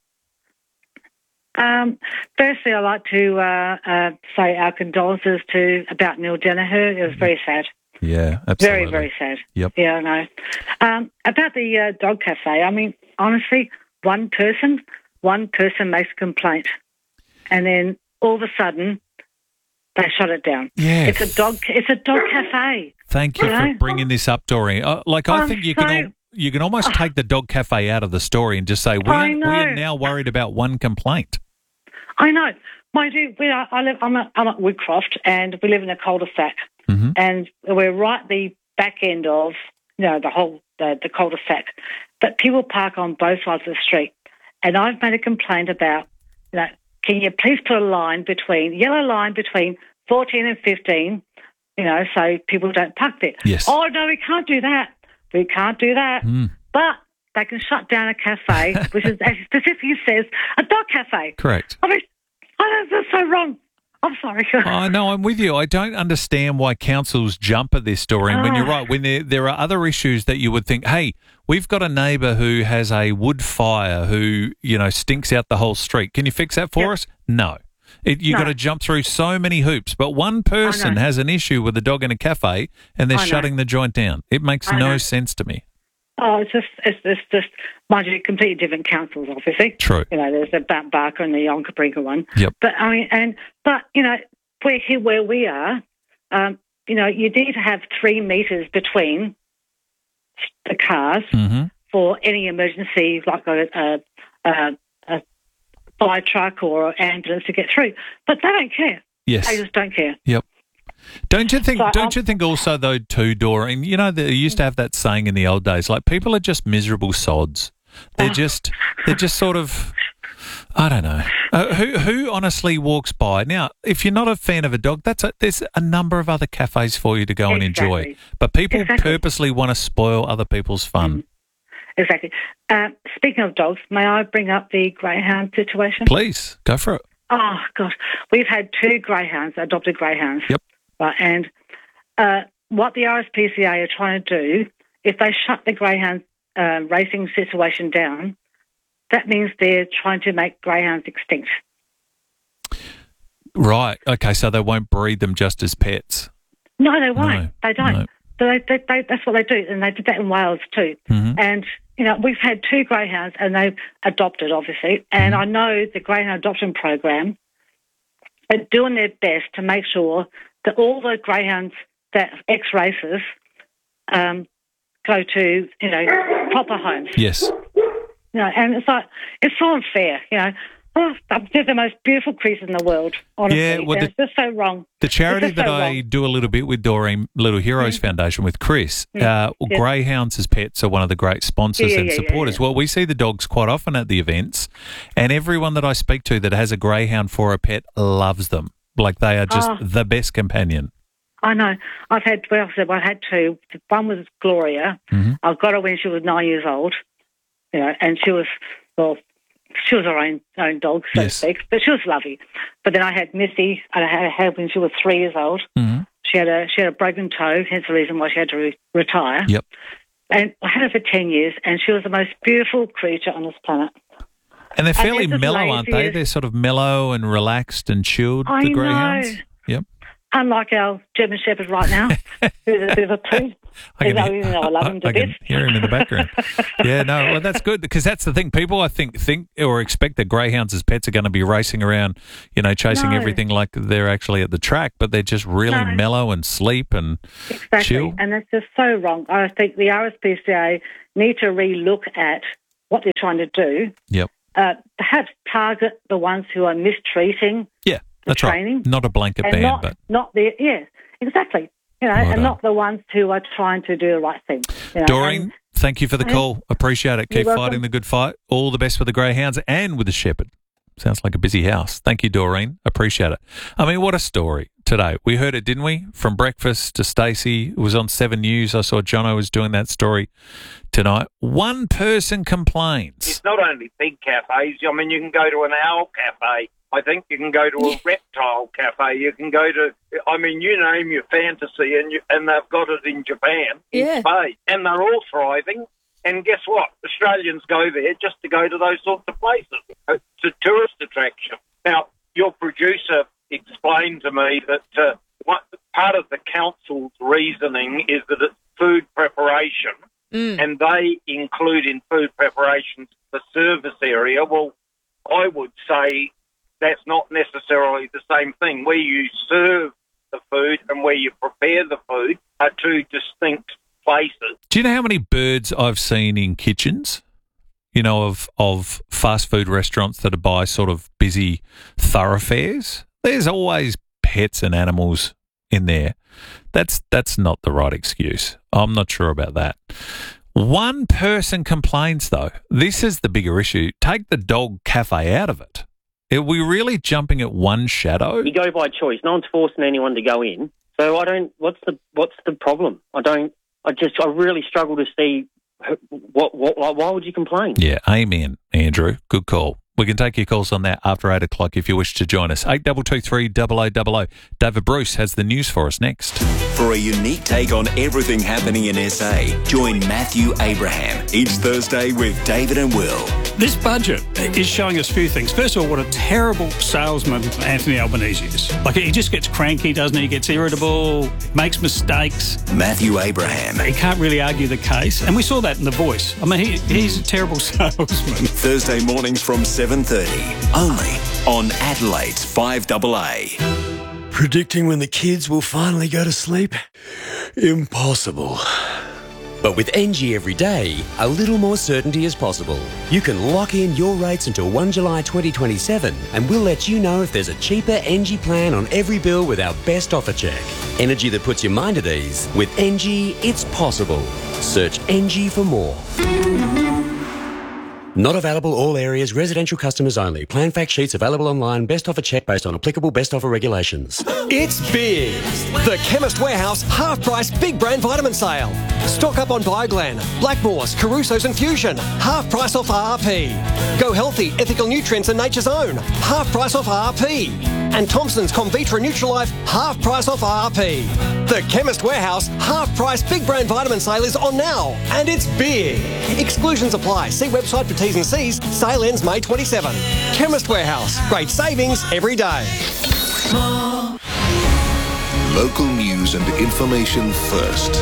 Firstly, I'd like to say our condolences about Neil Danaher. It was very sad. Yeah, absolutely. Very, very sad. Yep. Yeah, I know. About the dog cafe, I mean, honestly, one person makes a complaint, and then all of a sudden, they shut it down. Yeah. It's a dog cafe. Thank you for bringing this up, Doreen. I think you can almost take the dog cafe out of the story and just say we are now worried about one complaint. I know. I'm at Woodcroft, and we live in a cul-de-sac, and we're right at the back end of the whole the cul-de-sac. But people park on both sides of the street, and I've made a complaint about can you please put a yellow line between 14 and 15, so people don't park there. Yes. Oh, no, we can't do that. We can't do that. But they can shut down a cafe, which is specifically says a dog cafe. Correct. I mean, that's so wrong. I'm sorry. Oh, no, I'm with you. I don't understand why councils jump at this story. And when you're right, when there are other issues that you would think, hey, we've got a neighbour who has a wood fire who, stinks out the whole street. Can you fix that for us? No. You've got to jump through so many hoops. But one person has an issue with a dog in a cafe and they're shutting the joint down. It makes no sense to me. Oh, it's just, mind you, completely different councils, obviously. True. There's the Barker and the Onkaparinga one. Yep. But we're here where we are. You need to have 3 metres between the cars for any emergency, like a fire truck or ambulance to get through. But they don't care. Yes. They just don't care. Yep. Don't you think also, though, too, Doreen, they used to have that saying in the old days, like, people are just miserable sods. They're just sort of, I don't know. Who honestly walks by? Now, if you're not a fan of a dog, there's a number of other cafes for you to go and enjoy. But people purposely want to spoil other people's fun. Exactly. Speaking of dogs, may I bring up the greyhound situation? Please, go for it. Oh, gosh. We've had 2 greyhounds, adopted greyhounds. Yep. Right, and what the RSPCA are trying to do, if they shut the greyhound racing situation down, that means they're trying to make greyhounds extinct. Right. Okay, so they won't breed them just as pets. No, they won't. No, they don't. No. But that's what they do, and they did that in Wales too. And, we've had 2 greyhounds, and they've adopted, obviously, and I know the greyhound adoption program are doing their best to make sure that all the greyhounds that ex-racers go to, proper homes. Yes. And it's like, it's so unfair, they're the most beautiful creatures in the world, honestly. Yeah, well, it's just so wrong. The charity that I do a little bit with, Doreen, Little Heroes Foundation with Chris, greyhounds as pets are one of the great sponsors and supporters. Well, we see the dogs quite often at the events, and everyone that I speak to that has a greyhound for a pet loves them. Like, they are just the best companion. I know. I've had 2. One was Gloria. I got her when she was 9 years old, and she was her own dog, so to speak, but she was lovely. But then I had Missy, and I had when she was 3 years old. She had a broken toe, hence the reason why she had to retire. Yep. And I had her for 10 years, and she was the most beautiful creature on this planet. And they're fairly mellow, aren't they? They're sort of mellow and relaxed and chilled, the greyhounds. Yep. Unlike our German Shepherd right now, who's a bit of a poo. I love him to I bits. can hear him in the background. Yeah, no, well, that's good, because that's the thing. People, I think or expect that greyhounds as pets are going to be racing around, chasing everything like they're actually at the track, but they're just really mellow and sleep and chill. And that's just so wrong. I think the RSPCA need to re-look at what they're trying to do. Yep. Perhaps target the ones who are mistreating that's training. Right. Not a blanket ban, but not the exactly. And not the ones who are trying to do the right thing. Doreen, thank you for the call. Appreciate it. Keep fighting the good fight. All the best for the greyhounds and with the shepherd. Sounds like a busy house. Thank you, Doreen. Appreciate it. I mean, what a story today. We heard it, didn't we? From breakfast to Stacey. It was on 7 News. I saw Jono was doing that story tonight. One person complains. It's not only big cafes. I mean, you can go to an owl cafe. I think you can go to a reptile cafe. You can go to, you name your fantasy, and they've got it in Japan, in Spain, and they're all thriving. And guess what? Australians go there just to go to those sorts of places. It's a tourist attraction. Now, your producer explained to me that part of the council's reasoning is that it's food preparation, and they include in food preparations the service area. Well, I would say that's not necessarily the same thing. Where you serve the food and where you prepare the food are two distinct places. Do you know how many birds I've seen in kitchens, of fast food restaurants that are by sort of busy thoroughfares? There's always pets and animals in there. That's not the right excuse. I'm not sure about that. One person complains, though. This is the bigger issue. Take the dog cafe out of it. Are we really jumping at one shadow? You go by choice. No one's forcing anyone to go in. So I don't. What's the problem? I really struggle to see why would you complain? Yeah, amen, Andrew. Good call. We can take your calls on that after 8 o'clock if you wish to join us. 8223 0000. David Bruce has the news for us next. For a unique take on everything happening in SA, join Matthew Abraham each Thursday with David and Will. This budget is showing us a few things. First of all, what a terrible salesman Anthony Albanese is. He just gets cranky, doesn't he? He gets irritable, makes mistakes. Matthew Abraham. He can't really argue the case. And we saw that in The Voice. He's a terrible salesman. Thursday mornings from 7:30, only on Adelaide's 5AA. Predicting when the kids will finally go to sleep? Impossible. But with NG every day, a little more certainty is possible. You can lock in your rates until 1 July 2027 and we'll let you know if there's a cheaper NG plan on every bill with our best offer check. Energy that puts your mind at ease. With NG, it's possible. Search NG for more. Not available all areas, residential customers only. Plan fact sheets available online. Best offer check based on applicable best offer regulations. It's big. The Chemist Warehouse half-price big brand vitamin sale. Stock up on Bioglan, Blackmores, Caruso's and Fusion. Half price off RRP. Go Healthy, Ethical Nutrients and Nature's Own. Half price off RRP. And Thompson's Comvitra Nutralife, half price off RRP. The Chemist Warehouse half-price big brand vitamin sale is on now. And it's big. Exclusions apply. See website for T's and C's. Sale ends May 27. Chemist Warehouse. Great savings every day. Local news and information first.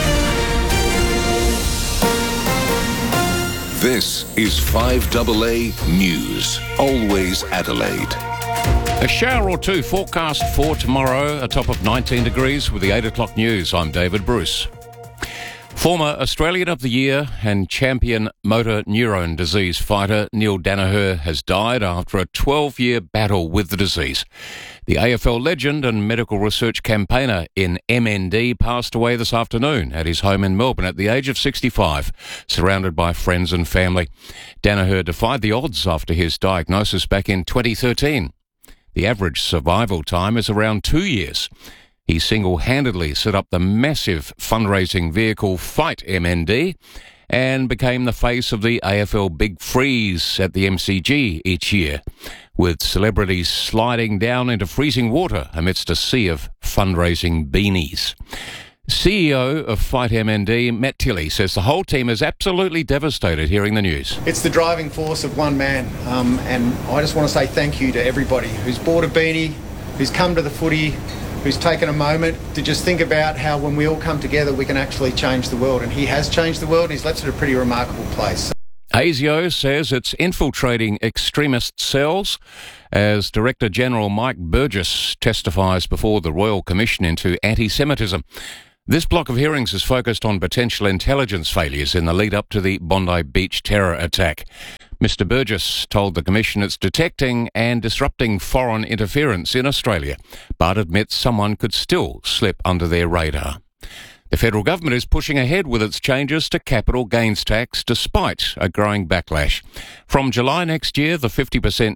This is 5AA News. Always Adelaide. A shower or two forecast for tomorrow, a top of 19 degrees with the 8 o'clock news. I'm David Bruce. Former Australian of the Year and champion motor neurone disease fighter Neil Danaher has died after a 12-year battle with the disease. The AFL legend and medical research campaigner in MND passed away this afternoon at his home in Melbourne at the age of 65, surrounded by friends and family. Danaher defied the odds after his diagnosis back in 2013. The average survival time is around 2 years. He single-handedly set up the massive fundraising vehicle Fight MND and became the face of the AFL Big Freeze at the MCG each year, with celebrities sliding down into freezing water amidst a sea of fundraising beanies. CEO of Flight MND, Matt Tilley, says the whole team is absolutely devastated hearing the news. It's the driving force of one man, and I just want to say thank you to everybody who's bought a beanie, who's come to the footy, who's taken a moment to just think about how when we all come together we can actually change the world. And he has changed the world, and he's left it a pretty remarkable place. ASIO says it's infiltrating extremist cells as Director General Mike Burgess testifies before the Royal Commission into Anti-Semitism. This block of hearings is focused on potential intelligence failures in the lead-up to the Bondi Beach terror attack. Mr Burgess told the Commission it's detecting and disrupting foreign interference in Australia, but admits someone could still slip under their radar. The federal government is pushing ahead with its changes to capital gains tax despite a growing backlash. From July next year, the 50%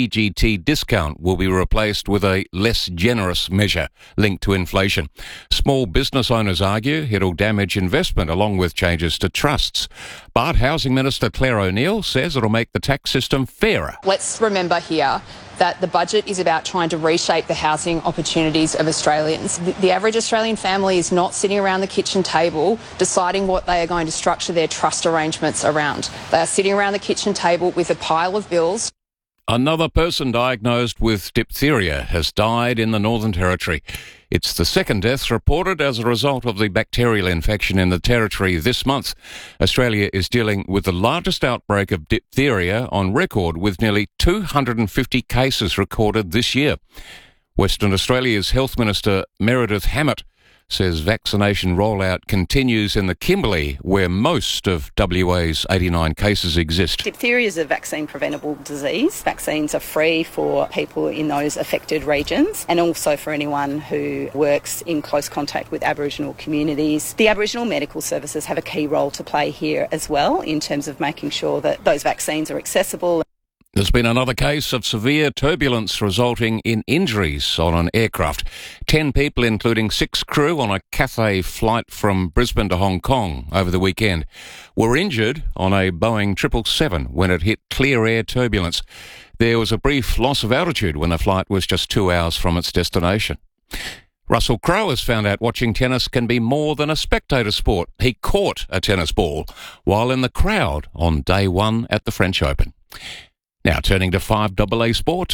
CGT discount will be replaced with a less generous measure linked to inflation. Small business owners argue it'll damage investment along with changes to trusts. But Housing Minister Claire O'Neill says it'll make the tax system fairer. Let's remember here that the budget is about trying to reshape the housing opportunities of Australians. The average Australian family is not sitting around the kitchen table deciding what they are going to structure their trust arrangements around. They are sitting around the kitchen table with a pile of bills. Another person diagnosed with diphtheria has died in the Northern Territory. It's the second death reported as a result of the bacterial infection in the Territory this month. Australia is dealing with the largest outbreak of diphtheria on record, with nearly 250 cases recorded this year. Western Australia's Health Minister Meredith Hammett says vaccination rollout continues in the Kimberley, where most of WA's 89 cases exist. Diphtheria is a vaccine-preventable disease. Vaccines are free for people in those affected regions and also for anyone who works in close contact with Aboriginal communities. The Aboriginal medical services have a key role to play here as well in terms of making sure that those vaccines are accessible. There's been another case of severe turbulence resulting in injuries on an aircraft. 10 people, including 6 crew on a Cathay flight from Brisbane to Hong Kong over the weekend, were injured on a Boeing 777 when it hit clear air turbulence. There was a brief loss of altitude when the flight was just 2 hours from its destination. Russell Crowe has found out watching tennis can be more than a spectator sport. He caught a tennis ball while in the crowd on day one at the French Open. Now turning to 5AA Sport.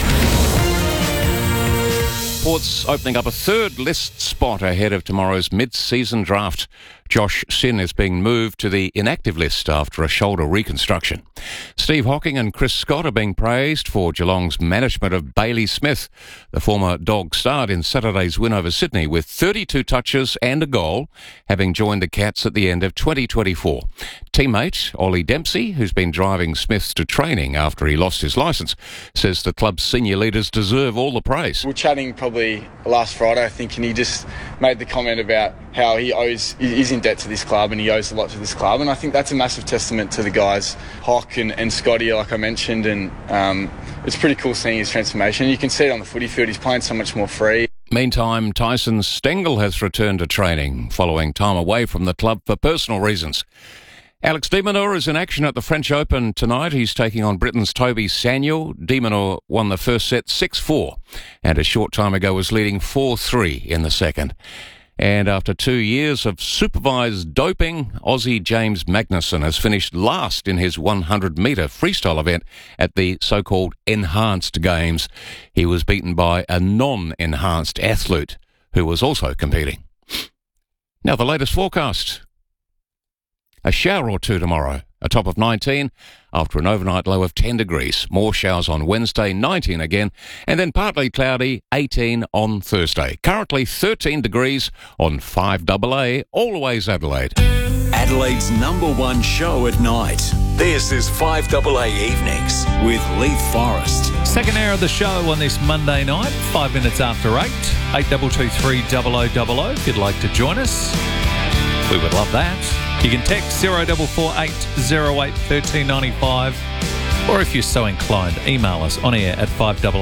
Port's opening up a third list spot ahead of tomorrow's mid-season draft. Josh Sin is being moved to the inactive list after a shoulder reconstruction. Steve Hocking and Chris Scott are being praised for Geelong's management of Bailey Smith. The former Dog starred in Saturday's win over Sydney with 32 touches and a goal, having joined the Cats at the end of 2024. Teammate Ollie Dempsey, who's been driving Smith to training after he lost his licence, says the club's senior leaders deserve all the praise. We were chatting probably last Friday, I think, and he just made the comment about how he's in debt to this club and he owes a lot to this club, and I think that's a massive testament to the guys, Hock and Scotty, like I mentioned, and it's pretty cool seeing his transformation. You can see it on the footy field, he's playing so much more free. Meantime, Tyson Stengel has returned to training following time away from the club for personal reasons. Alex de Minaur is in action at the French Open tonight. He's taking on Britain's Toby Sanyal. De Minaur won the first set 6-4 and a short time ago was leading 4-3 in the second. And after 2 years of supervised doping, Aussie James Magnussen has finished last in his 100-metre freestyle event at the so-called Enhanced Games. He was beaten by a non-enhanced athlete who was also competing. Now the latest forecast. A shower or two tomorrow, a top of 19 after an overnight low of 10 degrees. More showers on Wednesday, 19 again, and then partly cloudy, 18 on Thursday. Currently 13 degrees on 5AA, Always Adelaide. Adelaide's #1 show at night. This is 5AA Evenings with Leith Forrest. Second hour of the show on this Monday night, 5 minutes after 8, 8223 0000 if you'd like to join us. We would love that. You can text 0448 08 1395, or if you're so inclined, email us on air at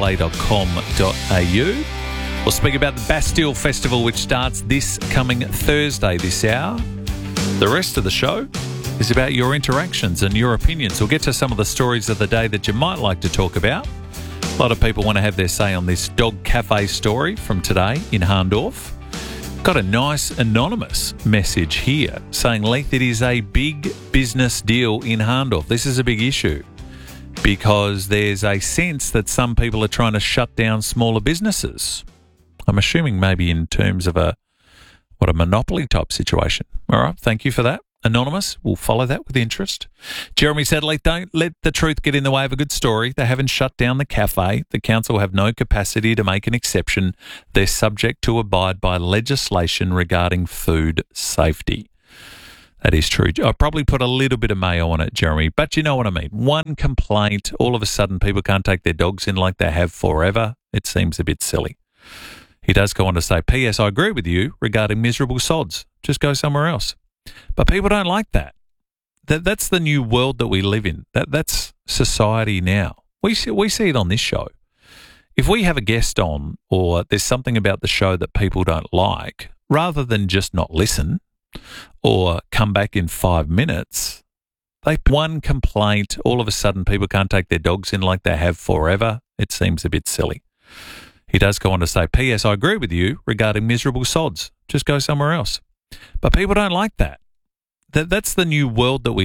5AA.com.au. We'll speak about the Bastille Festival, which starts this coming Thursday this hour. The rest of the show is about your interactions and your opinions. We'll get to some of the stories of the day that you might like to talk about. A lot of people want to have their say on this dog cafe story from today in Hahndorf. Got a nice anonymous message here saying, Leith, it is a big business deal in Hahndorf. This is a big issue because there's a sense that some people are trying to shut down smaller businesses. I'm assuming maybe in terms of a monopoly type situation. All right, thank you for that. Anonymous, we'll follow that with interest. Jeremy said, don't let the truth get in the way of a good story. They haven't shut down the cafe. The council have no capacity to make an exception. They're subject to abide by legislation regarding food safety. That is true. I probably put a little bit of mayo on it, Jeremy, but you know what I mean. One complaint, all of a sudden people can't take their dogs in like they have forever. It seems a bit silly. He does go on to say, P.S. I agree with you regarding miserable sods. Just go somewhere else. But people don't like that. That's the new world that we live in. That's society now. We see it on this show. If we have a guest on or there's something about the show that people don't like, rather than just not listen or come back in 5 minutes, one complaint, all of a sudden people can't take their dogs in like they have forever. It seems a bit silly. He does go on to say, P.S. I agree with you regarding miserable sods. Just go somewhere else. But people don't like that. That's the new world that we